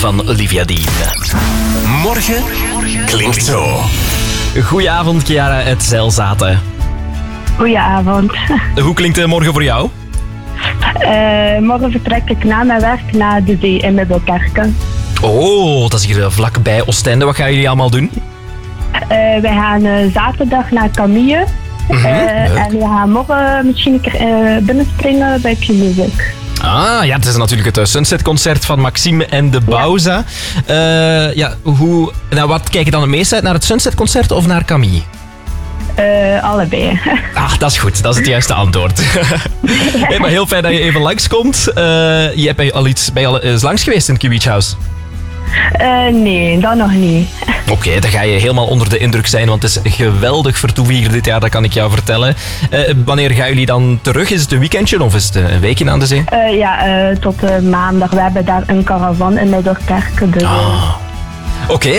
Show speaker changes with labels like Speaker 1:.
Speaker 1: van Olivia Dean.
Speaker 2: Morgen klinkt zo.
Speaker 1: Goedenavond, Chiara uit Zelzaten.
Speaker 3: Goedenavond.
Speaker 1: Hoe klinkt het morgen voor jou?
Speaker 3: Morgen vertrek ik na mijn werk naar de zee in Middelkerken.
Speaker 1: Oh, dat is hier vlakbij Oostende. Wat gaan jullie allemaal doen?
Speaker 3: Wij gaan zaterdag naar Camille. En we gaan morgen misschien een keer binnenspringen bij Q-Music.
Speaker 1: Ah, ja, het is natuurlijk het Sunset-concert van Maxime en de Bauza. Wat kijk je dan het meest uit? Naar het Sunset-concert of naar Camille?
Speaker 3: Allebei.
Speaker 1: Ah, dat is goed. Dat is het juiste antwoord. Hey, maar heel fijn dat je even langskomt. Je hebt ben je al eens langs geweest in het Beach House?
Speaker 3: Nee, dat nog niet.
Speaker 1: Oké, dan ga je helemaal onder de indruk zijn, want het is geweldig vertoef hier dit jaar, dat kan ik jou vertellen. Wanneer gaan jullie dan terug? Is het een weekendje of is het een weekje aan de zee?
Speaker 3: Tot maandag. We hebben daar een caravan in Middelkerken. Dus,
Speaker 1: Oké.